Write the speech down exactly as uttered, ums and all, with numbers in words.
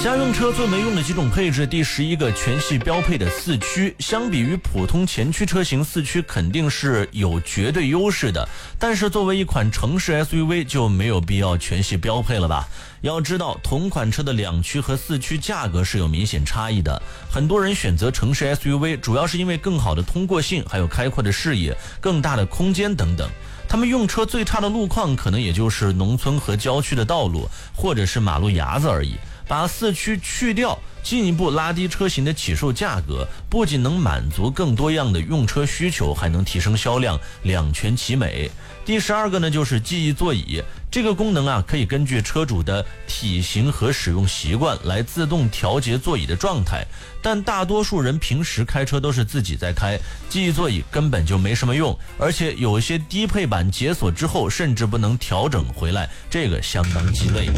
家用车最没用的几种配置，第十一个全系标配的四驱。相比于普通前驱车型，四驱肯定是有绝对优势的，但是作为一款城市 S U V 就没有必要全系标配了吧。要知道同款车的两驱和四驱价格是有明显差异的，很多人选择城市 S U V 主要是因为更好的通过性，还有开阔的视野、更大的空间等等。他们用车最差的路况可能也就是农村和郊区的道路，或者是马路牙子而已。把四驱去掉，进一步拉低车型的起售价格，不仅能满足更多样的用车需求，还能提升销量，两全其美。第十二个呢，就是记忆座椅。这个功能啊，可以根据车主的体型和使用习惯来自动调节座椅的状态，但大多数人平时开车都是自己在开，记忆座椅根本就没什么用，而且有些低配版解锁之后甚至不能调整回来，这个相当鸡肋。